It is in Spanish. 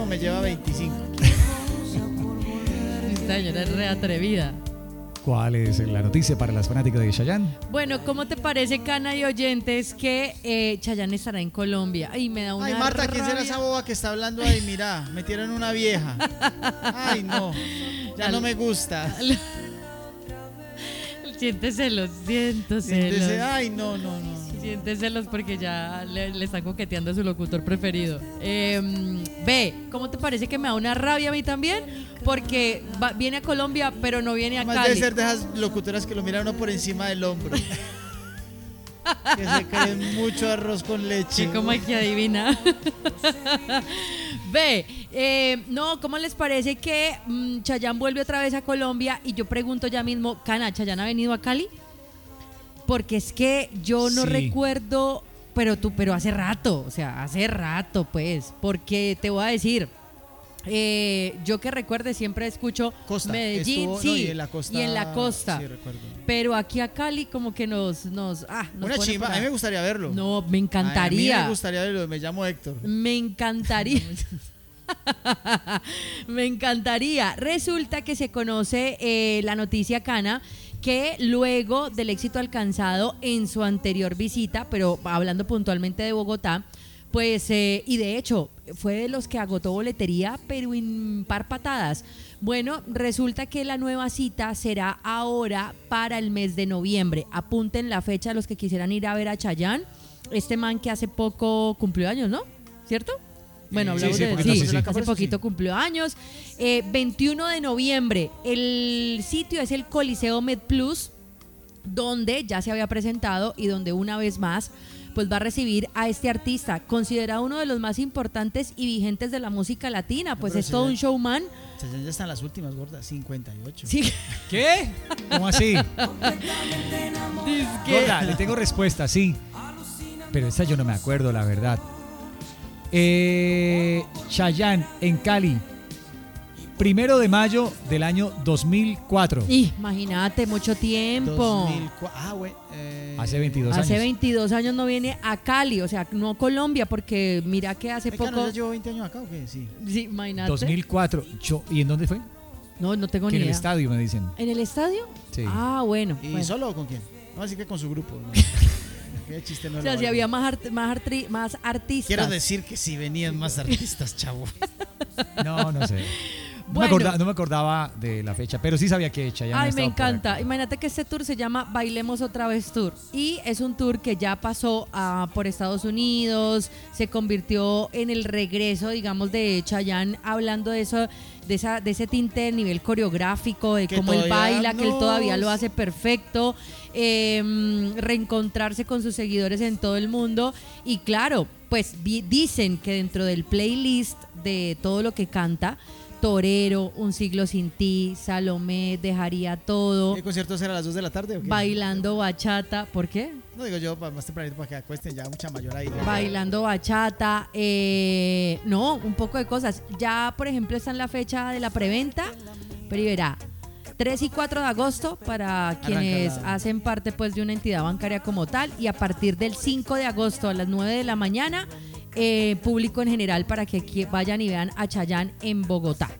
me lleva 25. Esta señora es re atrevida. ¿Cuál es la noticia para las fanáticas de Chayanne? Bueno, ¿cómo te parece, Cana y oyentes, que Chayanne estará en Colombia? Ay, me da una Ay, Marta, ¿quién será rabia. esa boba que está hablando ahí? Mira, metieron una vieja. Ay, no, ya no me gusta. Siente celos, siento Siéntese, celos. ay, no. Siente celos porque ya le están coqueteando a su locutor preferido. Ve, ¿cómo te parece que me da una rabia a mí también? Porque viene a Colombia, pero no viene a Más debe Cali. ser de esas locutoras que lo miran uno por encima del hombro. Que se creen mucho arroz con leche. Sí, como hay que adivinar. Ve, no, ¿cómo les parece que Chayanne vuelve otra vez a Colombia? Y yo pregunto ya mismo, Cana, ¿Chayanne ha venido a Cali? Porque es que yo no Sí. recuerdo, pero hace rato, o sea, hace rato, pues, porque te voy a decir, yo que recuerde siempre escucho Costa, Medellín, estuvo, sí, no, y en la costa. Sí, recuerdo. pero aquí a Cali como que nos Una pone chimba, por a mí me gustaría verlo. No, me A mí encantaría. me gustaría verlo, me llamo Héctor. Me encantaría. Me encantaría. Resulta que se conoce la noticia, Cana, que luego del éxito alcanzado en su anterior visita, pero hablando puntualmente de Bogotá, pues, y de hecho, fue de los que agotó boletería, pero en par patadas. Bueno, resulta que la nueva cita será ahora para el mes de noviembre. Apunten la fecha los que quisieran ir a ver a Chayanne. Este man que hace poco cumplió años, ¿no? ¿Cierto? Bueno, hablamos sí, de poquito, sí, sí. hace poquito cumplió años. 21 de noviembre, el sitio es el Coliseo MedPlus, donde ya se había presentado y donde una vez más pues va a recibir a este artista, considerado uno de los más importantes y vigentes de la música latina, pues pero es todo un showman. Chayanne ya están las últimas, gordas, 58. Sí. ¿Qué? ¿Cómo así? Dizque- Gorda, le tengo respuesta, sí. Pero esta yo no me acuerdo, la verdad. Chayanne en Cali, 1 de mayo del año 2004. Imagínate, mucho tiempo. 2004. Ah, güey. Hace 22 años. Hace 22 años no viene a Cali, o sea, no a Colombia, porque mira que hace Mecano, poco. ¿ya llevo 20 años acá o qué? Sí. Sí, imagínate. 2004. ¿Y en dónde fue? No tengo Que ni en el idea. estadio, me dicen. ¿En el estadio? Sí. Ah, bueno. ¿Y bueno. solo o con quién? No, así que con su grupo. ¿no? Qué chiste no O lo sea, si vale. había más artistas. Quiero decir que sí venían más artistas, chavo. No sé. Bueno. No me acordaba de la fecha, pero sí sabía que Chayanne Ay, me estaba por encanta. acá. Imagínate que este tour se llama Bailemos Otra Vez Tour. Y es un tour que ya pasó por Estados Unidos, se convirtió en el regreso, digamos, de Chayanne, hablando de eso, de ese tinte de nivel coreográfico, de Que cómo él todavía baila, que él no- todavía lo hace perfecto, reencontrarse con sus seguidores en todo el mundo. Y claro, pues dicen que dentro del playlist de todo lo que canta, Torero, Un siglo sin ti, Salomé, Dejaría todo, ¿Qué concierto será a las 2 de la tarde o qué? Bailando Bachata, ¿por qué? No digo yo, más tempranito para que acuesten ya mucha mayor ahí. ya. Bailando Bachata, no, un poco de cosas. Ya, por ejemplo, está en la fecha de la preventa, pero verá, 3 y 4 de agosto para quienes la- hacen parte pues de una entidad bancaria como tal, y a partir del 5 de agosto a las 9 de la mañana, público en general para que vayan y vean a Chayanne en Bogotá.